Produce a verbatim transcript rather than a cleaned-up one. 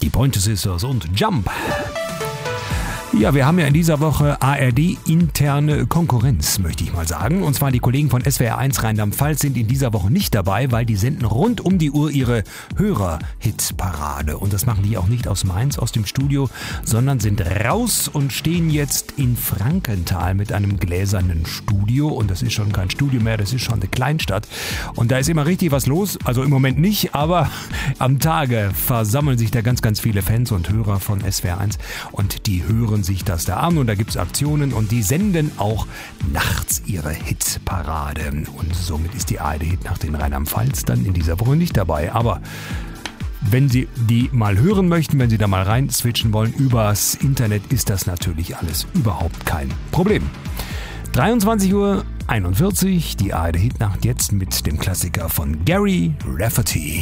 Die Pointer Sisters und Jump. Ja, wir haben ja in dieser Woche A R D-interne Konkurrenz, möchte ich mal sagen. Und zwar die Kollegen von S W R eins Rheinland-Pfalz sind in dieser Woche nicht dabei, weil die senden rund um die Uhr ihre Hörer-Hit-Parade. Und das machen die auch nicht aus Mainz, aus dem Studio, sondern sind raus und stehen jetzt in Frankenthal mit einem gläsernen Studio. Und das ist schon kein Studio mehr, das ist schon eine Kleinstadt. Und da ist immer richtig was los. Also im Moment nicht, aber am Tage versammeln sich da ganz, ganz viele Fans und Hörer von S W R eins. Und die hören sich das da an und da gibt es Aktionen und die senden auch nachts ihre Hitparade. Und somit ist die A R D-Hitnacht in Rheinland-Pfalz dann in dieser Woche nicht dabei. Aber wenn Sie die mal hören möchten, wenn Sie da mal rein switchen wollen, übers Internet ist das natürlich alles überhaupt kein Problem. dreiundzwanzig Uhr einundvierzig, die A R D-Hitnacht jetzt mit dem Klassiker von Gary Rafferty.